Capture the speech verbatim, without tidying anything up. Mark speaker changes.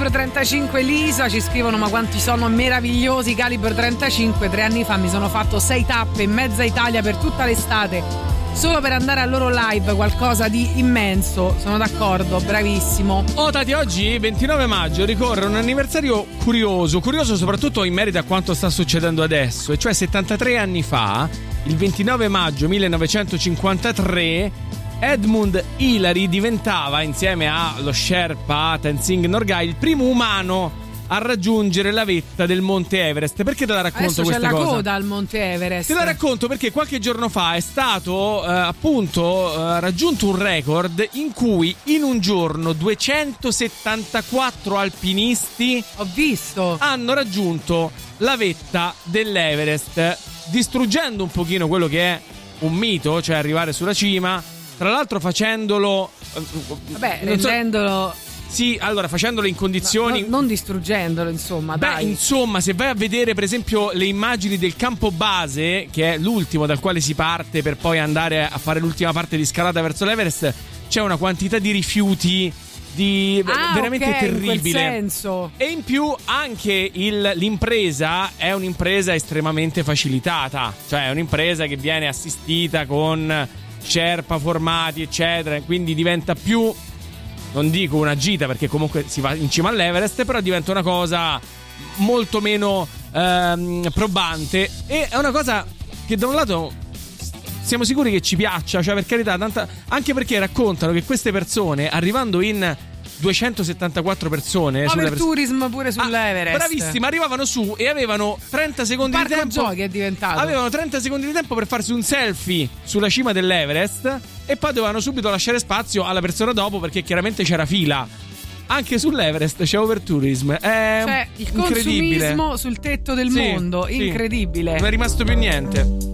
Speaker 1: Calibro trentacinque Lisa, ci scrivono: ma quanti sono meravigliosi Calibro trentacinque. Tre anni fa mi sono fatto sei tappe in mezza Italia per tutta l'estate solo per andare al loro live, qualcosa di immenso. Sono d'accordo, bravissimo.
Speaker 2: Oh Tati, oggi ventinove maggio ricorre un anniversario curioso, curioso soprattutto in merito a quanto sta succedendo adesso, e cioè settantatré anni fa, il ventinove maggio millenovecentocinquantatré, Edmund Hillary diventava, insieme allo Sherpa Tenzing Norgay, il primo umano a raggiungere la vetta del Monte Everest. Perché te la racconto
Speaker 1: Adesso
Speaker 2: questa
Speaker 1: c'è
Speaker 2: cosa?
Speaker 1: la coda al Monte Everest.
Speaker 2: Te la racconto perché qualche giorno fa è stato eh, appunto eh, raggiunto un record in cui in un giorno duecentosettantaquattro alpinisti
Speaker 1: ho visto
Speaker 2: hanno raggiunto la vetta dell'Everest, distruggendo un pochino quello che è un mito, cioè arrivare sulla cima, tra l'altro facendolo
Speaker 1: vabbè,
Speaker 2: non so,
Speaker 1: rendendolo
Speaker 2: sì, allora facendolo in condizioni
Speaker 1: no, non distruggendolo, insomma.
Speaker 2: Beh,
Speaker 1: dai.
Speaker 2: insomma, se vai a vedere per esempio le immagini del campo base, che è l'ultimo dal quale si parte per poi andare a fare l'ultima parte di scalata verso l'Everest, c'è una quantità di rifiuti di
Speaker 1: ah,
Speaker 2: veramente
Speaker 1: okay,
Speaker 2: terribile.
Speaker 1: In quel senso.
Speaker 2: E in più anche il, l'impresa è un'impresa estremamente facilitata, cioè è un'impresa che viene assistita con Sherpa formati, eccetera, quindi diventa più, non dico una gita perché comunque si va in cima all'Everest, però diventa una cosa molto meno ehm, probante, e è una cosa che da un lato siamo sicuri che ci piaccia, cioè per carità, tanta, anche perché raccontano che queste persone, arrivando in duecentosettantaquattro persone
Speaker 1: Overtourism
Speaker 2: pers-
Speaker 1: pure sull'Everest.
Speaker 2: Ah, bravissima, arrivavano su e avevano trenta secondi
Speaker 1: Parco
Speaker 2: di tempo.
Speaker 1: giochi è diventato.
Speaker 2: Avevano trenta secondi di tempo per farsi un selfie sulla cima dell'Everest e poi dovevano subito lasciare spazio alla persona dopo, perché chiaramente c'era fila. Anche sull'Everest c'è overtourism. È
Speaker 1: cioè, il
Speaker 2: incredibile.
Speaker 1: consumismo sul tetto del
Speaker 2: sì,
Speaker 1: mondo,
Speaker 2: sì.
Speaker 1: incredibile.
Speaker 2: Non è rimasto più niente.